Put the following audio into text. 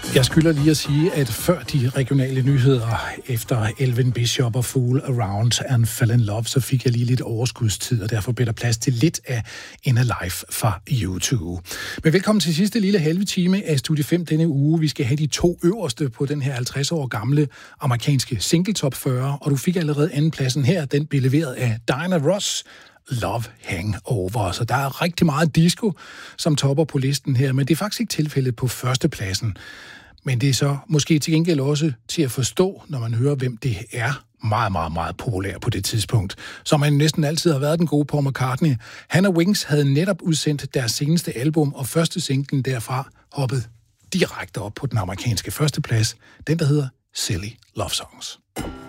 Jeg skylder lige at sige, at før de regionale nyheder efter Elvin Bishop og Fool Around and Fell in Love, så fik jeg lige lidt overskudstid, og derfor blev der plads til lidt af Inner Life fra YouTube. Men velkommen til sidste lille halve time af Studie 5 denne uge. Vi skal have de 2 øverste på den her 50 år gamle amerikanske single top 40, og du fik allerede andenpladsen her. Den blev leveret af Diana Ross, Love Hangover. Så der er rigtig meget disco, som topper på listen her, men det er faktisk ikke tilfældet på førstepladsen. Men det er så måske til gengæld også til at forstå, når man hører, hvem det er, meget, meget, meget populær på det tidspunkt. Som han næsten altid har været den gode Paul McCartney. Han og Wings havde netop udsendt deres seneste album, og første singlen derfra hoppede direkte op på den amerikanske førsteplads. Den, der hedder Silly Love Songs.